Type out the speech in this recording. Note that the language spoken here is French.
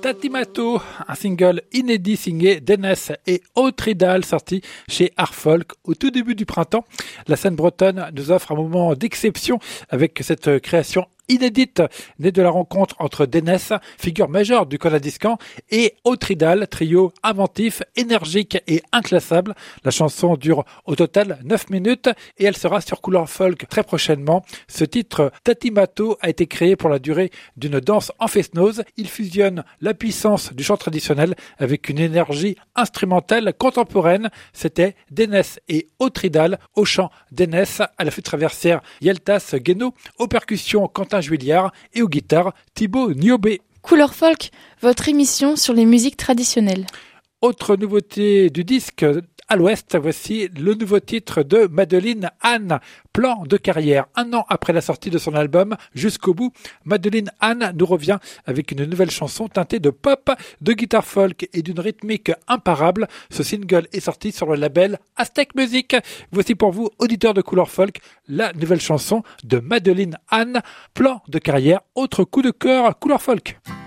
Tatimato, un single inédit signé Dénès et Autridal sorti chez Art Folk au tout début du printemps. La scène bretonne nous offre un moment d'exception avec cette création inédite née de la rencontre entre Dénès, figure majeure du Canadiscan, et Autridal, trio inventif, énergique et inclassable. La chanson dure au total 9 minutes et elle sera sur Couleur Folk très prochainement. Ce titre Tatimato a été créé pour la durée d'une danse en fest-noz. Il fusionne la puissance du chant traditionnel avec une énergie instrumentale contemporaine. C'était Dénès et Autridal au chant Dénès, à la flûte traversière Yeltas Guénaud, aux percussions Quentin Juilliard et aux guitares Thibaut Niobé. Couleur Folk, votre émission sur les musiques traditionnelles. Autre nouveauté du disque à l'Ouest, voici le nouveau titre de Madeline Anne, Plan de carrière. 1 an après la sortie de son album Jusqu'au bout, Madeline Anne nous revient avec une nouvelle chanson teintée de pop, de guitare folk et d'une rythmique imparable. Ce single est sorti sur le label Aztec Music. Voici pour vous, auditeurs de Couleur Folk, la nouvelle chanson de Madeline Anne, Plan de carrière. Autre coup de cœur Couleur Folk.